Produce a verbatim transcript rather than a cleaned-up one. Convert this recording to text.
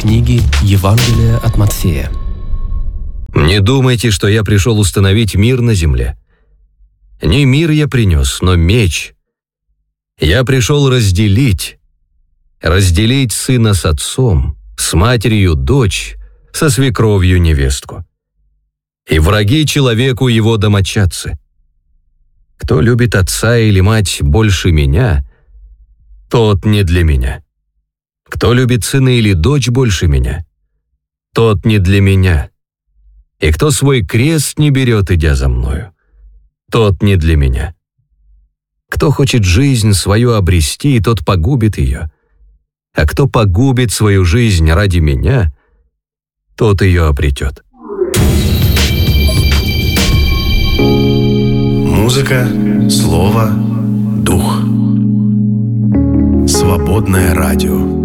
книги Евангелия от Матфея. Не думайте, что я пришел установить мир на земле. Не мир я принес, но меч. Я пришел разделить. Разделить сына с отцом, с матерью дочь, со свекровью невестку. И враги человеку его домочадцы. Кто любит отца или мать больше меня, тот не для меня. Кто любит сына или дочь больше меня, тот не для меня. И кто свой крест не берет, идя за мною, тот не для меня. Кто хочет жизнь свою обрести, тот погубит ее. А кто погубит свою жизнь ради меня, тот ее обретет. Музыка, слово, дух. Свободное радио.